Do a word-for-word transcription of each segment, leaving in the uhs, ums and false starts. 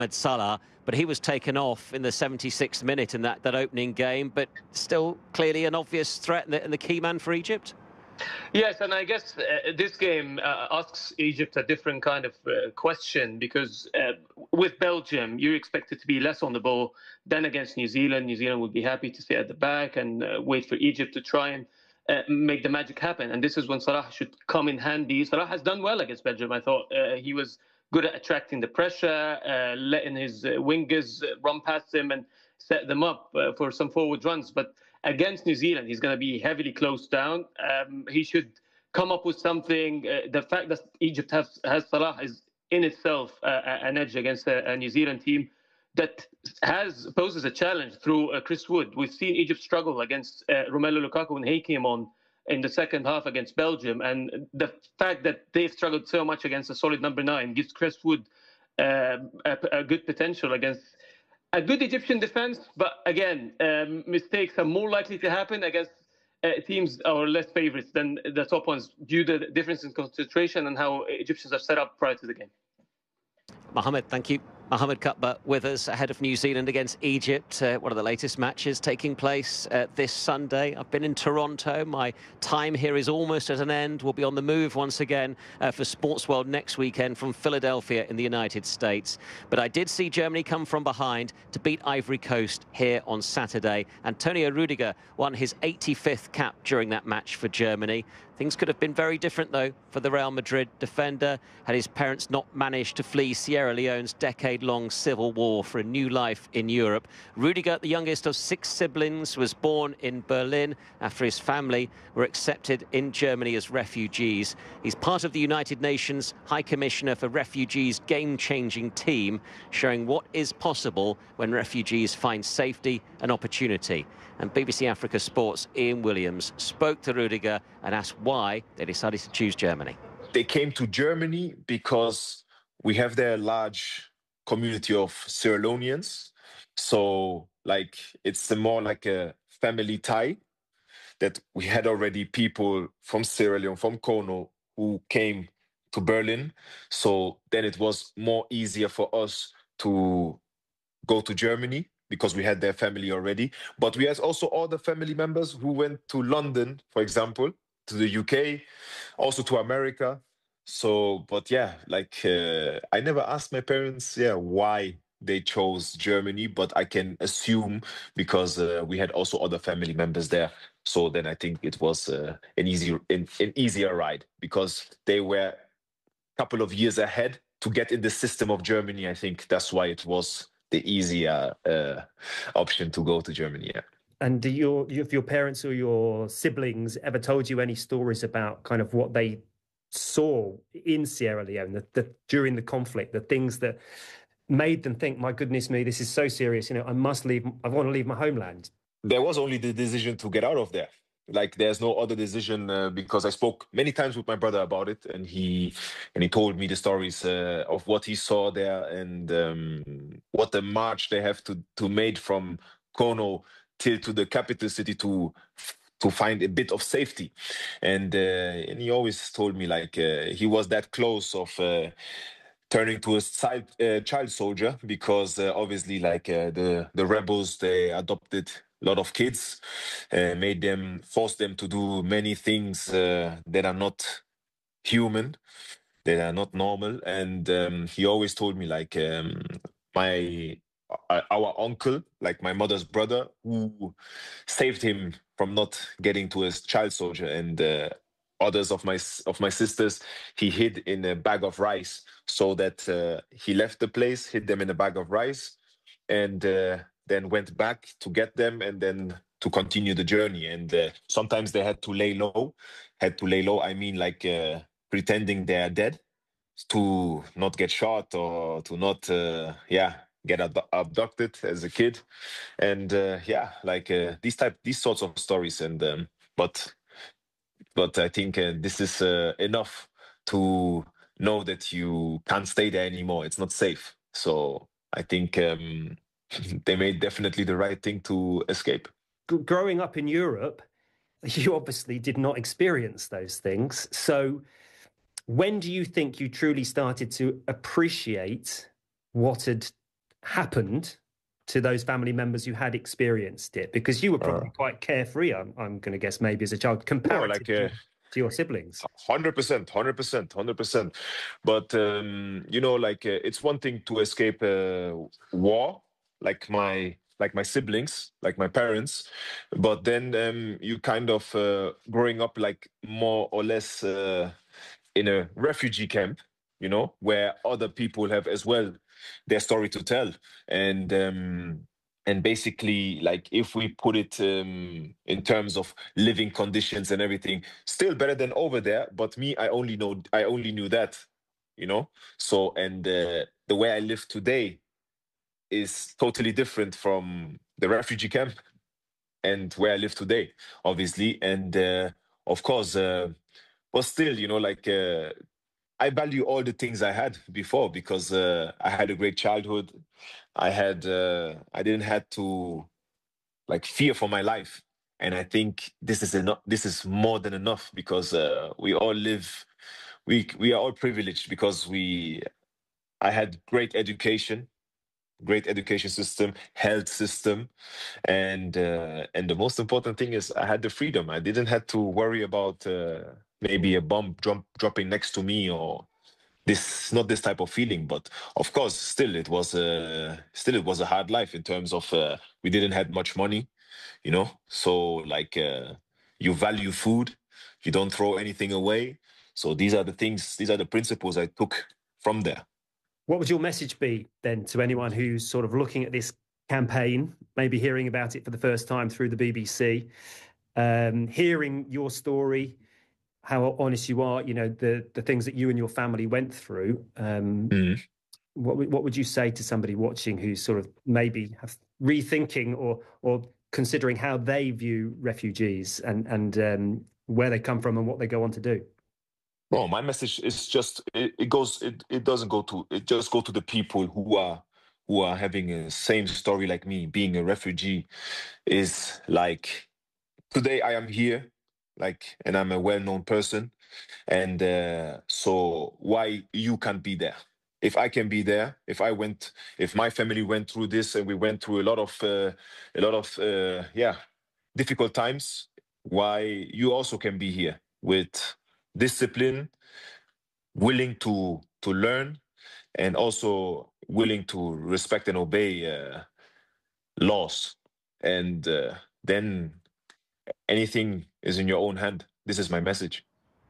Salah, but he was taken off in the seventy-sixth minute in that, that opening game, but still clearly an obvious threat and the, and the key man for Egypt. Yes, and I guess uh, this game uh, asks Egypt a different kind of uh, question because uh, with Belgium, you're expected to be less on the ball than against New Zealand. New Zealand would be happy to sit at the back and uh, wait for Egypt to try and uh, make the magic happen. And this is when Salah should come in handy. Salah has done well against Belgium. I thought uh, he was good at attracting the pressure, uh, letting his uh, wingers run past him and set them up uh, for some forward runs. But against New Zealand, he's going to be heavily closed down. Um, he should come up with something. Uh, the fact that Egypt has, has Salah is in itself uh, an edge against a, a New Zealand team that has poses a challenge through uh, Chris Wood. We've seen Egypt struggle against uh, Romelu Lukaku when he came on in the second half against Belgium. And the fact that they've struggled so much against a solid number nine gives Chris Wood uh, a, a good potential against a good Egyptian defense, but again, um, mistakes are more likely to happen against uh, teams or less favorites than the top ones due to the difference in concentration and how Egyptians are set up prior to the game. Mohammed, thank you. Mohammed Kutba with us ahead of New Zealand against Egypt. Uh, one of the latest matches taking place uh, this Sunday. I've been in Toronto. My time here is almost at an end. We'll be on the move once again uh, for Sports World next weekend from Philadelphia in the United States. But I did see Germany come from behind to beat Ivory Coast here on Saturday. Antonio Rudiger won his eighty-fifth cap during that match for Germany. Things could have been very different, though, for the Real Madrid defender. Had his parents not managed to flee Sierra Leone's decade-long civil war for a new life in Europe. Rudiger, the youngest of six siblings, was born in Berlin after his family were accepted in Germany as refugees. He's part of the United Nations High Commissioner for Refugees game-changing team, showing what is possible when refugees find safety and opportunity. And B B C Africa Sports' Ian Williams spoke to Rudiger and asked why they decided to choose Germany. They came to Germany because we have there a large community of Sierra Leoneans. So, like, it's more like a family tie that we had already people from Sierra Leone, from Kono, who came to Berlin. So then it was more easier for us to go to Germany, because we had their family already. But we had also other family members who went to London, for example, to the U K, also to America. So, but yeah, like uh, I never asked my parents, yeah, why they chose Germany, but I can assume because uh, we had also other family members there. So then I think it was uh, an easy, an, an easier ride because they were a couple of years ahead to get in the system of Germany. I think that's why it was the easier uh, option to go to Germany. Yeah. And do your, if your parents or your siblings ever told you any stories about kind of what they saw in Sierra Leone the, the, during the conflict, the things that made them think, my goodness me, this is so serious, you know, I must leave, I want to leave my homeland? There was only the decision to get out of there. Like there's no other decision uh, because I spoke many times with my brother about it, and he and he told me the stories uh, of what he saw there and um, what the march they have to to made from Kono till to the capital city to to find a bit of safety, and uh, and he always told me like uh, he was that close of. Uh, turning to a child, uh, child soldier because uh, obviously like uh, the the rebels, they adopted a lot of kids, uh, made them, forced them to do many things uh, that are not human, that are not normal. And um, he always told me like um, my uh, our uncle, like my mother's brother, who saved him from not getting to a child soldier, and uh, others of my of my sisters, he hid in a bag of rice, so that uh, he left the place, hid them in a bag of rice, and uh, then went back to get them, and then to continue the journey. And uh, sometimes they had to lay low. Had to lay low. I mean, like uh, pretending they are dead to not get shot or to not, uh, yeah, get ab- abducted as a kid. And uh, yeah, like uh, these type, these sorts of stories. And um, but. But I think uh, this is uh, enough to know that you can't stay there anymore. It's not safe. So I think um, they made definitely the right thing to escape. Growing up in Europe, you obviously did not experience those things. So when do you think you truly started to appreciate what had happened to those family members who had experienced it? Because you were probably uh, quite carefree, I'm, I'm going to guess, maybe as a child, comparative no, like, uh, to, to your siblings. one hundred percent, one hundred percent, one hundred percent. But, um, you know, like, uh, it's one thing to escape uh, war, like my like my siblings, like my parents. But then um, you kind of uh, growing up like more or less uh, in a refugee camp, you know, where other people have as well their story to tell. And um, and basically, like, if we put it um, in terms of living conditions and everything, still better than over there. But me, I only know, I only knew that, you know. So, and uh, the way I live today is totally different from the refugee camp and where I live today, obviously. And uh, of course, uh, but still, you know, like, uh, I value all the things I had before because uh, I had a great childhood. I had, uh, I didn't have to like fear for my life. And I think this is enough. This is more than enough because uh, we all live, we, we are all privileged because we, I had great education, great education system, health system. And, uh, and the most important thing is I had the freedom. I didn't have to worry about uh, maybe a bomb drop, dropping next to me or this, not this type of feeling. But of course, still it was a, still it was a hard life in terms of uh, we didn't have much money, you know. So like uh, you value food, you don't throw anything away. So these are the things, these are the principles I took from there. What would your message be then to anyone who's sort of looking at this campaign, maybe hearing about it for the first time through the B B C, um, hearing your story, how honest you are, you know, the the things that you and your family went through? Um, mm. What what would you say to somebody watching who's sort of maybe have rethinking or or considering how they view refugees and and um, where they come from and what they go on to do? Well, my message is just it, it goes it, it doesn't go to it just go to the people who are who are having a same story like me, being a refugee. Is like today I am here, like, and I'm a well-known person, and uh, so why you can't be there? If I can be there, if I went, if my family went through this and we went through a lot of uh, a lot of uh, yeah difficult times, why you also can be here with discipline, willing to to learn, and also willing to respect and obey uh, laws. And uh, then anything is in your own hand. This is my message.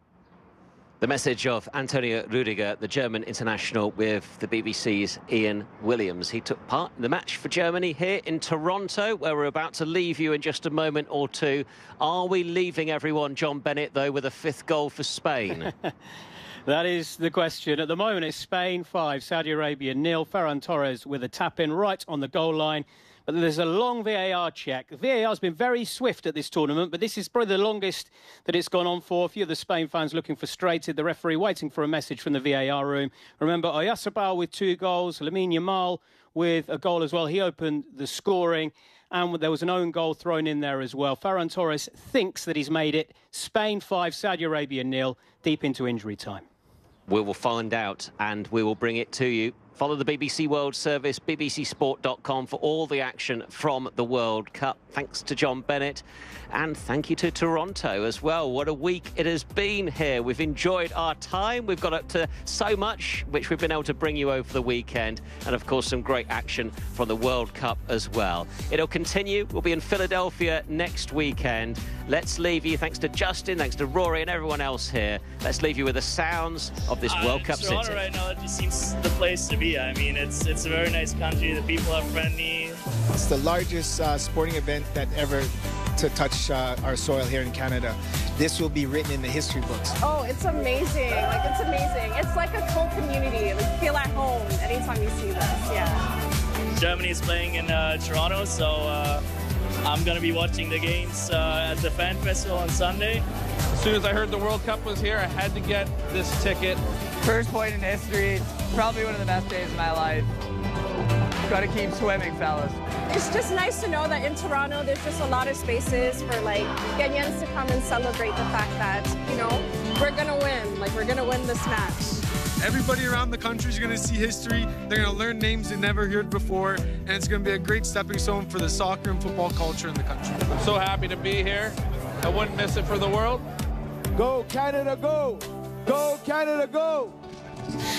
The message of Antonio Rudiger, the German international, with the B B C's Ian Williams. He took part in the match for Germany here in Toronto, where we're about to leave you in just a moment or two. Are we leaving everyone, John Bennett, though, with a fifth goal for Spain? That is the question. At the moment, it's Spain five, Saudi Arabia nil. Ferran Torres with a tap-in right on the goal line. But there's a long V A R check. The V A R has been very swift at this tournament, but this is probably the longest that it's gone on for. A few of the Spain fans looking frustrated. The referee waiting for a message from the V A R room. Remember, Oyarzabal with two goals, Lamine Yamal with a goal as well. He opened the scoring, and there was an own goal thrown in there as well. Ferran Torres thinks that he's made it. Spain five, Saudi Arabia nil, deep into injury time. We will find out, and we will bring it to you. Follow the B B C World Service, b b c sport dot com for all the action from the World Cup. Thanks to John Bennett, and thank you to Toronto as well. What a week it has been here. We've enjoyed our time. We've got up to so much, which we've been able to bring you over the weekend. And, of course, some great action from the World Cup as well. It'll continue. We'll be in Philadelphia next weekend. Let's leave you, thanks to Justin, thanks to Rory and everyone else here. Let's leave you with the sounds of this uh, World Cup Toronto city. Right now, it just seems the place to be. I mean, it's it's a very nice country. The people are friendly. It's the largest uh, sporting event that ever to touch uh, our soil here in Canada. This will be written in the history books. Oh, it's amazing. Like, it's amazing. It's like a cult community. Like, feel at home anytime you see this. Yeah. Germany is playing in uh, Toronto, so uh, I'm going to be watching the games uh, at the Fan Festival on Sunday. As soon as I heard the World Cup was here, I had to get this ticket. First point in history, probably one of the best days of my life. Gotta keep swimming, fellas. It's just nice to know that in Toronto, there's just a lot of spaces for, like, Kenyans to come and celebrate the fact that, you know, we're gonna win. Like, we're gonna win this match. Everybody around the country is going to see history. They're going to learn names they never heard before, and it's going to be a great stepping stone for the soccer and football culture in the country. I'm so happy to be here. I wouldn't miss it for the world. Go Canada, go! Go Canada, go!